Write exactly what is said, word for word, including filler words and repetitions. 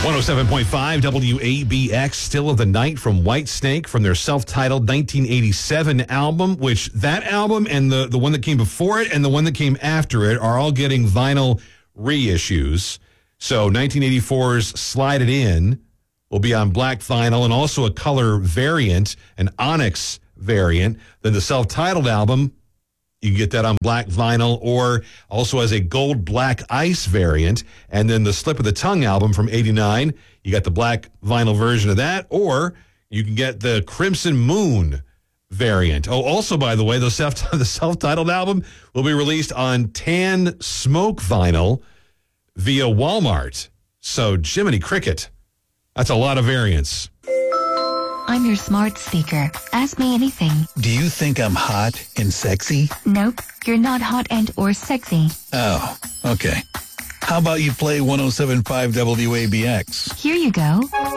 one oh seven point five W A B X, Still of the Night from Whitesnake from their self-titled nineteen eighty-seven album, which that album and the, the one that came before it and the one that came after it are all getting vinyl reissues. So nineteen eighty-four's Slide It In will be on black vinyl and also a color variant, an onyx variant. Then the self-titled album, you can get that on black vinyl or also as a gold black ice variant. And then the Slip of the Tongue album from eighty-nine, you got the black vinyl version of that, or you can get the Crimson Moon variant. Oh, also, by the way, the, self, the self-titled album will be released on tan smoke vinyl via Walmart. So, Jiminy Cricket, that's a lot of variants. I'm your smart speaker. Ask me anything. Do you think I'm hot and sexy? Nope, you're not hot and or sexy. Oh, okay. How about you play one oh seven point five W A B X? Here you go.